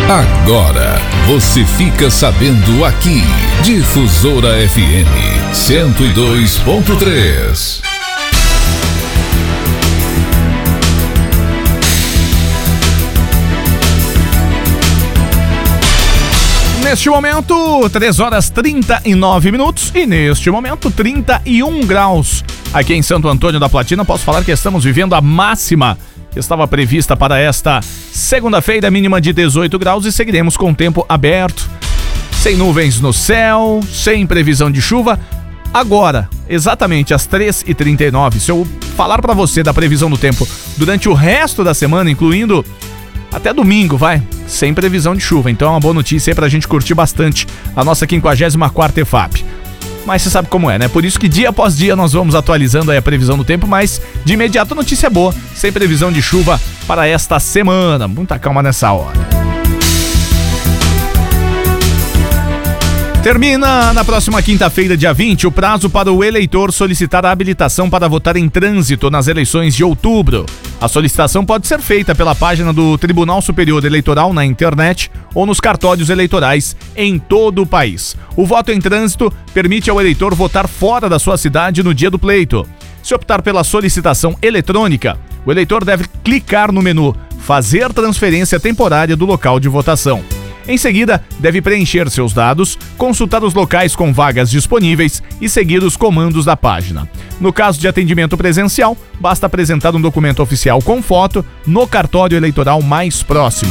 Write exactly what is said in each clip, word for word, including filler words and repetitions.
Agora você fica sabendo aqui, Difusora F M cento e dois ponto três. Neste momento, três horas trinta e nove minutos e neste momento, trinta e um graus. Aqui em Santo Antônio da Platina, posso falar que estamos vivendo a máxima que estava prevista para esta segunda-feira, mínima de dezoito graus, e seguiremos com o tempo aberto, sem nuvens no céu, sem previsão de chuva. Agora, exatamente às três e trinta e nove, se eu falar para você da previsão do tempo durante o resto da semana, incluindo até domingo, vai, sem previsão de chuva. Então é uma boa notícia aí pra gente curtir bastante a nossa quinquagésima quarta E F A P. Mas você sabe como é, né? Por isso que dia após dia nós vamos atualizando aí a previsão do tempo, mas de imediato notícia boa, sem previsão de chuva para esta semana. Muita calma nessa hora. Termina na próxima quinta-feira, dia vinte, o prazo para o eleitor solicitar a habilitação para votar em trânsito nas eleições de outubro. A solicitação pode ser feita pela página do Tribunal Superior Eleitoral na internet ou nos cartórios eleitorais em todo o país. O voto em trânsito permite ao eleitor votar fora da sua cidade no dia do pleito. Se optar pela solicitação eletrônica, o eleitor deve clicar no menu Fazer transferência temporária do local de votação. Em seguida, deve preencher seus dados, consultar os locais com vagas disponíveis e seguir os comandos da página. No caso de atendimento presencial, basta apresentar um documento oficial com foto no cartório eleitoral mais próximo.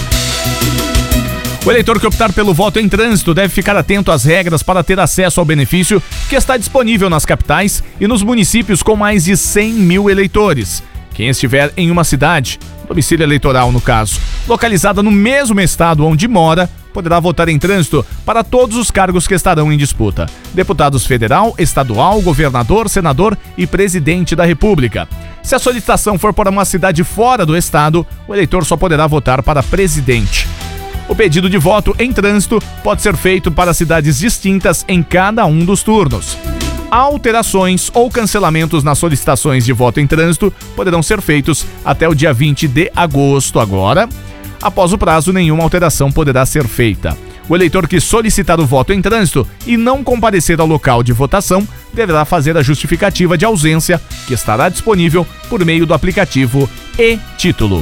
O eleitor que optar pelo voto em trânsito deve ficar atento às regras para ter acesso ao benefício que está disponível nas capitais e nos municípios com mais de cem mil eleitores. Quem estiver em uma cidade, domicílio eleitoral no caso, localizada no mesmo estado onde mora, poderá votar em trânsito para todos os cargos que estarão em disputa: deputados federal, estadual, governador, senador e presidente da República. Se a solicitação for para uma cidade fora do estado, o eleitor só poderá votar para presidente. O pedido de voto em trânsito pode ser feito para cidades distintas em cada um dos turnos. Alterações ou cancelamentos nas solicitações de voto em trânsito poderão ser feitos até o dia vinte de agosto agora. Após o prazo, nenhuma alteração poderá ser feita. O eleitor que solicitar o voto em trânsito e não comparecer ao local de votação deverá fazer a justificativa de ausência, que estará disponível por meio do aplicativo e-Título.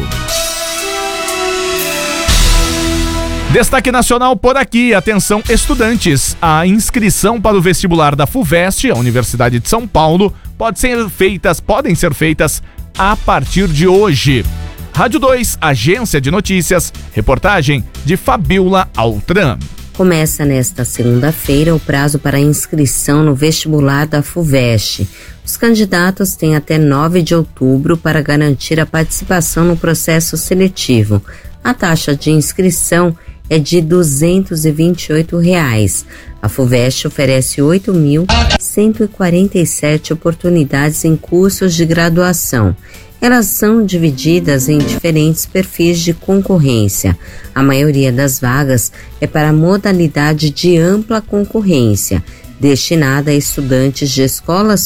Destaque nacional por aqui, atenção estudantes, a inscrição para o vestibular da FUVEST, a Universidade de São Paulo, pode ser feitas, podem ser feitas a partir de hoje. Rádio dois, Agência de Notícias, reportagem de Fabiola Altran. Começa nesta segunda-feira o prazo para inscrição no vestibular da FUVEST. Os candidatos têm até nove de outubro para garantir a participação no processo seletivo. A taxa de inscrição é de duzentos e vinte e oito reais. A FUVEST oferece oito mil cento e quarenta e sete oportunidades em cursos de graduação. Elas são divididas em diferentes perfis de concorrência. A maioria das vagas é para a modalidade de ampla concorrência, destinada a estudantes de escolas